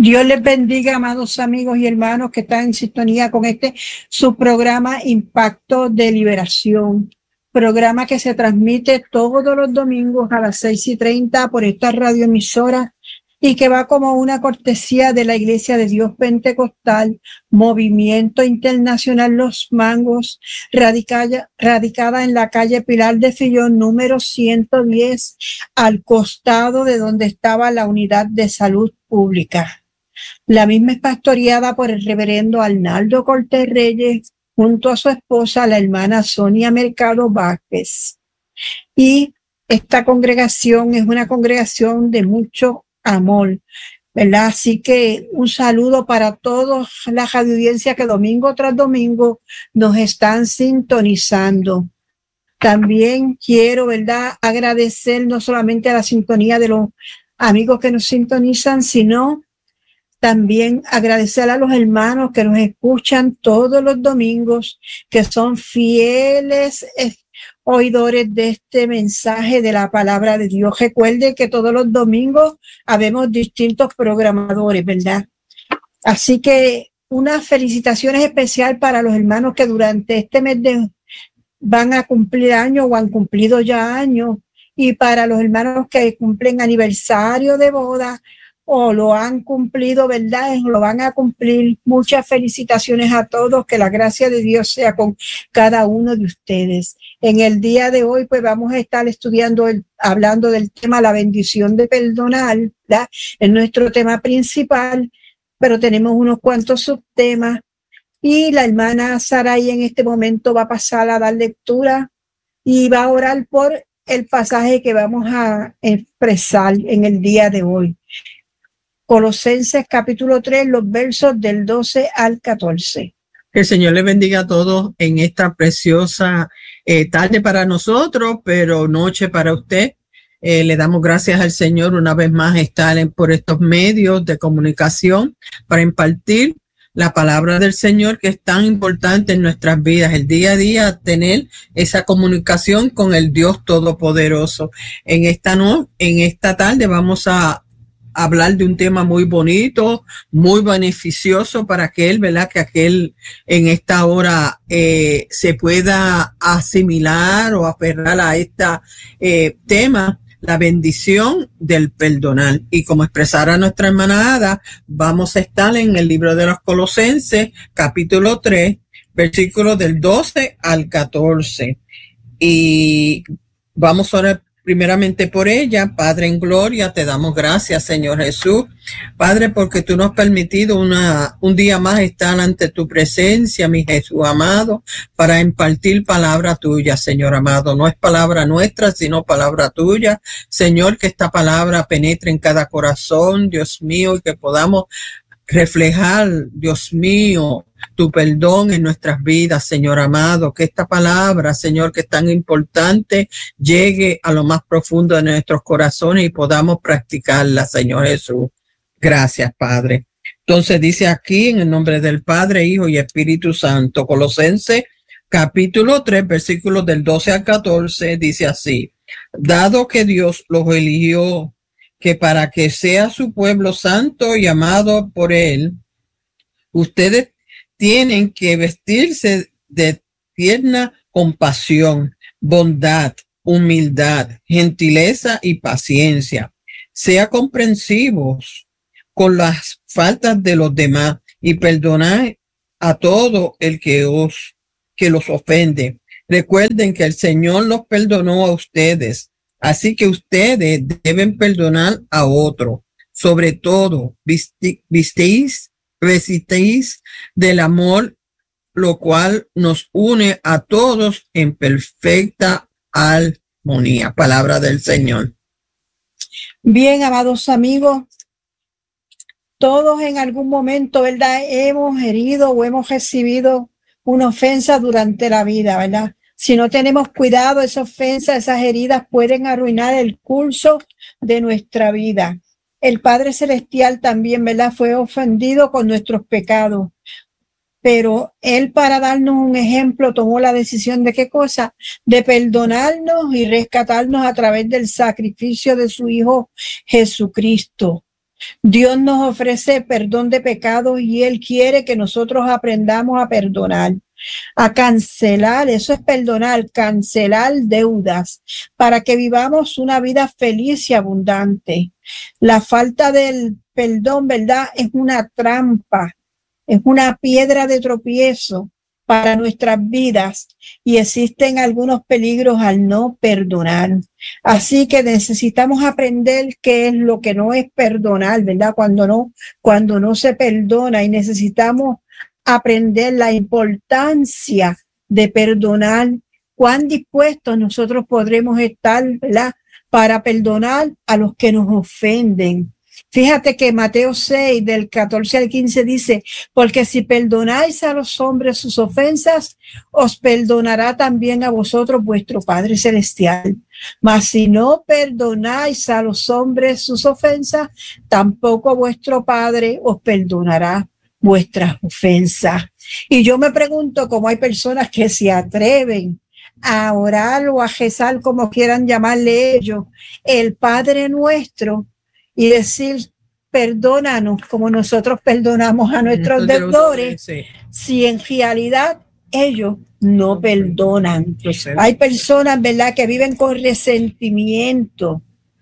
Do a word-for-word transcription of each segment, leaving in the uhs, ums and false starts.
Dios les bendiga, amados amigos y hermanos que están en sintonía con este su programa Impacto de Liberación, programa que se transmite todos los domingos a las seis y treinta por esta radioemisora y que va como una cortesía de la Iglesia de Dios Pentecostal, Movimiento Internacional Los Mangos, radicada, radicada en la calle Pilar de Fillón, número ciento diez, al costado de donde estaba la Unidad de Salud Pública. La misma es pastoreada por el reverendo Arnaldo Cortés Reyes, junto a su esposa, la hermana Sonia Mercado Vázquez. Y esta congregación es una congregación de mucho amor, ¿verdad? Así que un saludo para todos las audiencias que domingo tras domingo nos están sintonizando. También quiero, ¿verdad?, agradecer no solamente a la sintonía de los amigos que nos sintonizan, sino también agradecer a los hermanos que nos escuchan todos los domingos, que son fieles oidores de este mensaje de la palabra de Dios. Recuerden que todos los domingos habemos distintos programadores, ¿verdad? Así que unas felicitaciones especial para los hermanos que durante este mes de, van a cumplir años o han cumplido ya años, y para los hermanos que cumplen aniversario de boda o lo han cumplido, ¿verdad? Lo van a cumplir. Muchas felicitaciones a todos, que la gracia de Dios sea con cada uno de ustedes. En el día de hoy, pues vamos a estar estudiando, el, hablando del tema la bendición de perdonar, ¿verdad? Es nuestro tema principal, pero tenemos unos cuantos subtemas y la hermana Saray en este momento va a pasar a dar lectura y va a orar por el pasaje que vamos a expresar en el día de hoy. Colosenses capítulo tres, los versos del doce al catorce. Que el Señor les bendiga a todos en esta preciosa eh, tarde para nosotros, pero noche para usted. Eh, le damos gracias al Señor una vez más estar en, por estos medios de comunicación para impartir la palabra del Señor, que es tan importante en nuestras vidas, el día a día, tener esa comunicación con el Dios Todopoderoso. En esta no, en esta tarde vamos a hablar de un tema muy bonito, muy beneficioso para aquel, ¿verdad? Que aquel en esta hora eh, se pueda asimilar o aferrar a este eh, tema, la bendición del perdonar. Y como expresara nuestra hermana Ada, vamos a estar en el libro de los Colosenses, capítulo tres, versículos del doce al catorce. Y vamos a orar primeramente por ella. Padre en gloria, te damos gracias, Señor Jesús. Padre, porque tú nos has permitido una, un día más estar ante tu presencia, mi Jesús amado, para impartir palabra tuya, Señor amado. No es palabra nuestra, sino palabra tuya. Señor, que esta palabra penetre en cada corazón, Dios mío, y que podamos reflejar, Dios mío, tu perdón en nuestras vidas, Señor amado, que esta palabra, Señor, que es tan importante, llegue a lo más profundo de nuestros corazones y podamos practicarla, Señor Jesús. Gracias, Padre. Entonces dice aquí, en el nombre del Padre, Hijo y Espíritu Santo, Colosenses, capítulo tres, versículos del doce al catorce, dice así: dado que Dios los eligió, que para que sea su pueblo santo y amado por él, ustedes tienen que vestirse de tierna compasión, bondad, humildad, gentileza y paciencia. Sea comprensivos con las faltas de los demás y perdonad a todo el que os que los ofende. Recuerden que el Señor los perdonó a ustedes, así que ustedes deben perdonar a otro. Sobre todo, vistéis Resistéis del amor, lo cual nos une a todos en perfecta armonía. Palabra del Señor. Bien, amados amigos, todos en algún momento, ¿verdad?, hemos herido o hemos recibido una ofensa durante la vida, ¿verdad? Si no tenemos cuidado, esa ofensa, esas heridas pueden arruinar el curso de nuestra vida. El Padre Celestial también, ¿verdad?, fue ofendido con nuestros pecados. Pero Él, para darnos un ejemplo, tomó la decisión de ¿qué cosa? De perdonarnos y rescatarnos a través del sacrificio de su Hijo Jesucristo. Dios nos ofrece perdón de pecados y Él quiere que nosotros aprendamos a perdonar, a cancelar, eso es perdonar, cancelar deudas, para que vivamos una vida feliz y abundante. La falta del perdón, ¿verdad?, es una trampa, es una piedra de tropiezo para nuestras vidas y existen algunos peligros al no perdonar. Así que necesitamos aprender qué es lo que no es perdonar, ¿verdad? Cuando no, cuando no se perdona, y necesitamos aprender la importancia de perdonar, cuán dispuestos nosotros podremos estar, ¿verdad?, para perdonar a los que nos ofenden. Fíjate que Mateo seis, del catorce al quince dice, porque si perdonáis a los hombres sus ofensas, os perdonará también a vosotros vuestro Padre Celestial. Mas si no perdonáis a los hombres sus ofensas, tampoco vuestro Padre os perdonará vuestras ofensas. Y yo me pregunto cómo hay personas que se atreven a orar o a rezar, como quieran llamarle ellos, el Padre Nuestro, y decir, perdónanos como nosotros perdonamos a nuestros deudores, sí, si en realidad ellos no perdonan. Hay personas, ¿verdad?, que viven con resentimiento,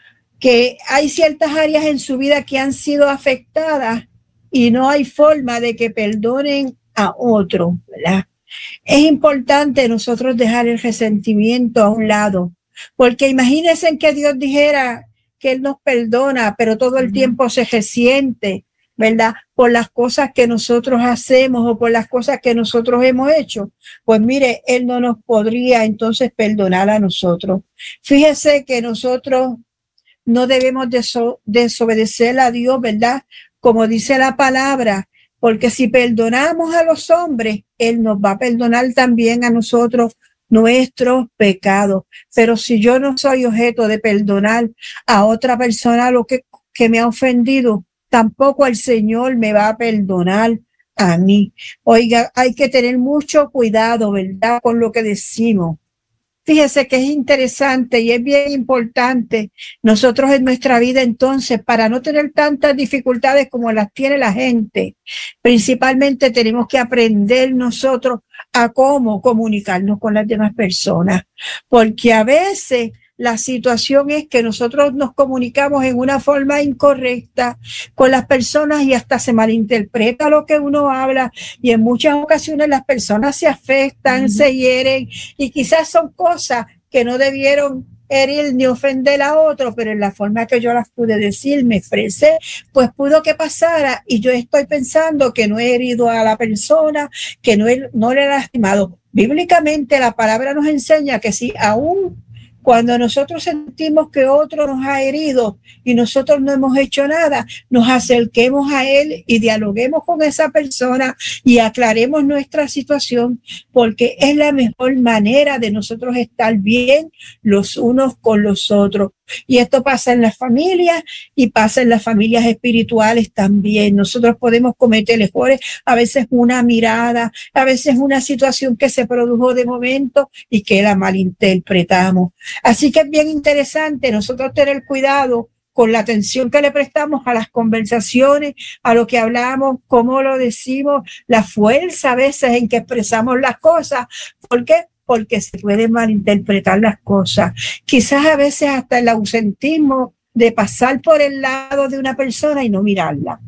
que hay ciertas áreas en su vida que han sido afectadas y no hay forma de que perdonen a otro, ¿verdad? Es importante nosotros dejar el resentimiento a un lado, porque imagínense que Dios dijera que Él nos perdona, pero todo el tiempo se resiente, ¿verdad?, por las cosas que nosotros hacemos o por las cosas que nosotros hemos hecho. Pues mire, Él no nos podría entonces perdonar a nosotros. Fíjese que nosotros no debemos deso- desobedecer a Dios, ¿verdad?, como dice la palabra, porque si perdonamos a los hombres, Él nos va a perdonar también a nosotros nuestros pecados. Pero si yo no soy objeto de perdonar a otra persona lo que, que me ha ofendido, tampoco el Señor me va a perdonar a mí. Oiga, hay que tener mucho cuidado, ¿verdad?, con lo que decimos. Fíjese que es interesante y es bien importante nosotros en nuestra vida, entonces, para no tener tantas dificultades como las tiene la gente, principalmente tenemos que aprender nosotros a cómo comunicarnos con las demás personas, porque a veces la situación es que nosotros nos comunicamos en una forma incorrecta con las personas y hasta se malinterpreta lo que uno habla, y en muchas ocasiones las personas se afectan, uh-huh. se hieren, y quizás son cosas que no debieron herir ni ofender a otro, pero en la forma que yo las pude decir, me expresé, pues pudo que pasara, y yo estoy pensando que no he herido a la persona, que no, he, no le he lastimado. Bíblicamente la palabra nos enseña que si aún cuando nosotros sentimos que otro nos ha herido y nosotros no hemos hecho nada, nos acerquemos a él y dialoguemos con esa persona y aclaremos nuestra situación, porque es la mejor manera de nosotros estar bien los unos con los otros. Y esto pasa en las familias y pasa en las familias espirituales también. Nosotros podemos cometer errores, a veces una mirada, a veces una situación que se produjo de momento y que la malinterpretamos. Así que es bien interesante nosotros tener cuidado con la atención que le prestamos a las conversaciones, a lo que hablamos, cómo lo decimos, la fuerza a veces en que expresamos las cosas. ¿Por qué? Porque se pueden malinterpretar las cosas. Quizás a veces hasta el ausentismo de pasar por el lado de una persona y no mirarla.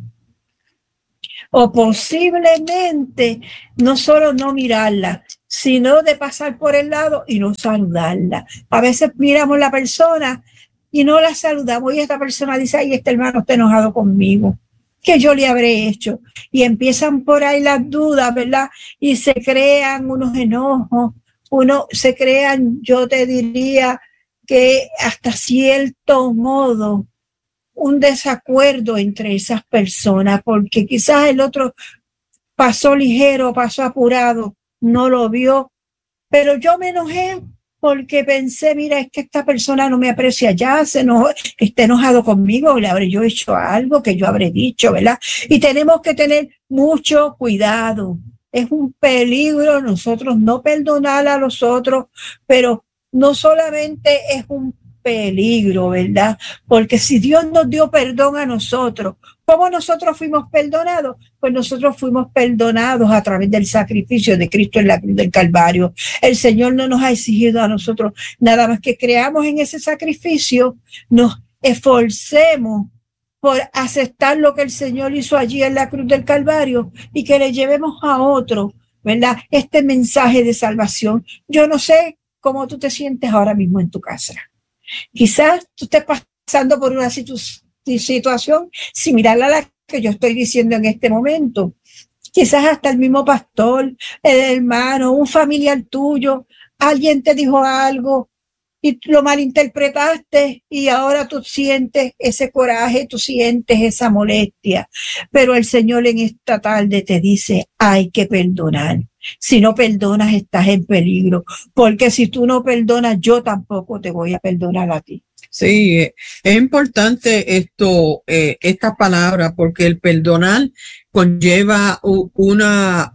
O posiblemente no solo no mirarla, sino de pasar por el lado y no saludarla. A veces miramos la persona y no la saludamos y esta persona dice, ay, este hermano está enojado conmigo, ¿qué yo le habré hecho? Y empiezan por ahí las dudas, ¿verdad? Y se crean unos enojos, uno se crean, yo te diría que hasta cierto modo, un desacuerdo entre esas personas, porque quizás el otro pasó ligero, pasó apurado, no lo vio, pero yo me enojé porque pensé, mira, es que esta persona no me aprecia ya, se enojó, está enojado conmigo, le habré yo hecho algo que yo habré dicho, ¿verdad? Y tenemos que tener mucho cuidado. Es un peligro nosotros no perdonar a los otros, pero no solamente es un peligro, ¿verdad? Porque si Dios nos dio perdón a nosotros, ¿cómo nosotros fuimos perdonados? Pues nosotros fuimos perdonados a través del sacrificio de Cristo en la cruz del Calvario. El Señor no nos ha exigido a nosotros nada más que creamos en ese sacrificio, nos esforcemos por aceptar lo que el Señor hizo allí en la cruz del Calvario y que le llevemos a otro, ¿verdad? Este mensaje de salvación. Yo no sé cómo tú te sientes ahora mismo en tu casa. Quizás tú estés pasando por una situ- situación similar a la que yo estoy diciendo en este momento. Quizás hasta el mismo pastor, el hermano, un familiar tuyo, alguien te dijo algo y lo malinterpretaste y ahora tú sientes ese coraje, tú sientes esa molestia. Pero el Señor en esta tarde te dice, hay que perdonar. Si no perdonas, estás en peligro, porque si tú no perdonas, yo tampoco te voy a perdonar a ti. Sí, es importante esto, eh, esta palabra, porque el perdonar conlleva una,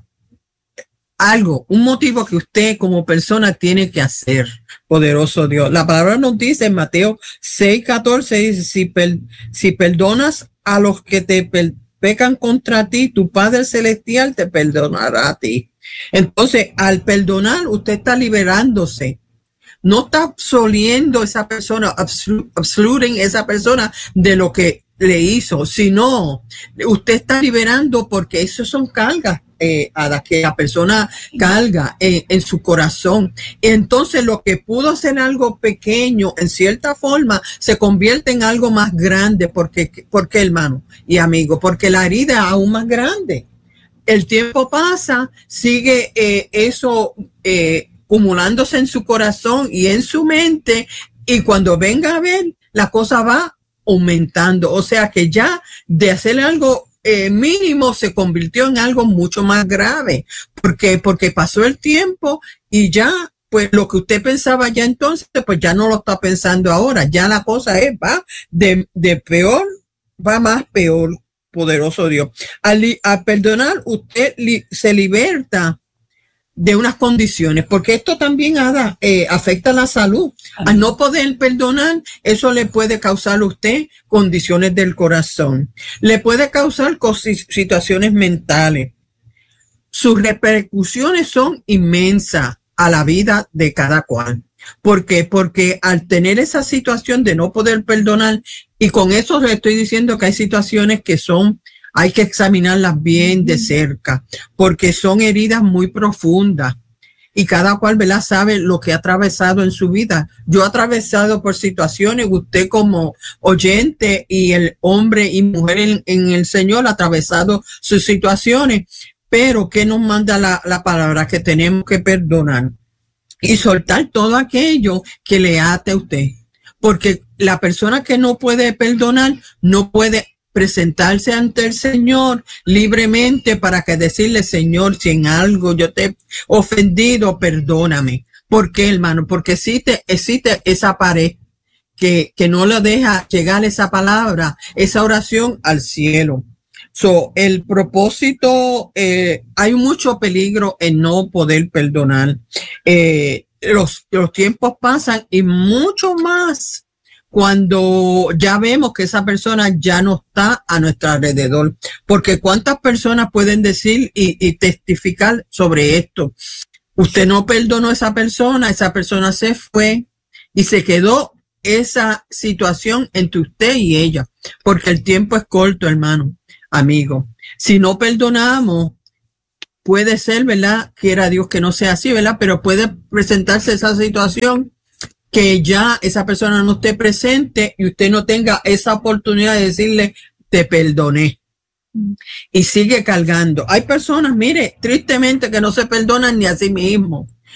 algo, un motivo que usted como persona tiene que hacer. Poderoso Dios. La palabra nos dice en Mateo seis catorce, dice, si, per, si perdonas a los que te per, pecan contra ti, tu Padre Celestial te perdonará a ti. Entonces, al perdonar, usted está liberándose. No está absolviendo a esa persona, absoluting esa persona de lo que le hizo, sino usted está liberando, porque eso son cargas eh, a las que la persona carga en, en su corazón. Entonces lo que pudo ser algo pequeño, en cierta forma, se convierte en algo más grande. porque, porque hermano y amigo, porque la herida es aún más grande. El tiempo pasa, sigue eh, eso eh, acumulándose en su corazón y en su mente, y cuando venga a ver, la cosa va aumentando. O sea que ya de hacer algo eh, mínimo se convirtió en algo mucho más grave, porque porque pasó el tiempo y ya pues lo que usted pensaba ya entonces, pues ya no lo está pensando ahora. Ya la cosa es, va de, de peor, va más peor. Poderoso Dios. Al, al perdonar, usted li, se liberta de unas condiciones, porque esto también Ada, eh, afecta la salud. Al no poder perdonar, eso le puede causar a usted condiciones del corazón, le puede causar situaciones mentales. Sus repercusiones son inmensas a la vida de cada cual. ¿Por qué? Porque al tener esa situación de no poder perdonar, y con eso le estoy diciendo que hay situaciones que son, hay que examinarlas bien de cerca, porque son heridas muy profundas y cada cual, ¿verdad?, sabe lo que ha atravesado en su vida. Yo he atravesado por situaciones, usted como oyente y el hombre y mujer en, en el Señor ha atravesado sus situaciones, pero ¿qué nos manda la, la palabra? Que tenemos que perdonar y soltar todo aquello que le ate a usted, porque la persona que no puede perdonar no puede presentarse ante el Señor libremente para que decirle, Señor, si en algo yo te he ofendido, perdóname. ¿Por qué, hermano? Porque existe, existe esa pared que, que no le deja llegar esa palabra, esa oración al cielo. So, el propósito, eh, hay mucho peligro en no poder perdonar. Eh, los, los tiempos pasan y mucho más cuando ya vemos que esa persona ya no está a nuestro alrededor. Porque cuántas personas pueden decir y, y testificar sobre esto. Usted no perdonó a esa persona, esa persona se fue y se quedó esa situación entre usted y ella. Porque el tiempo es corto, hermano, amigo. Si no perdonamos, puede ser, ¿verdad?, quiera Dios que no sea así, ¿verdad?, pero puede presentarse esa situación que ya esa persona no esté presente y usted no tenga esa oportunidad de decirle, te perdoné. Y sigue cargando. Hay personas, mire, tristemente, que no se perdonan ni a sí mismos.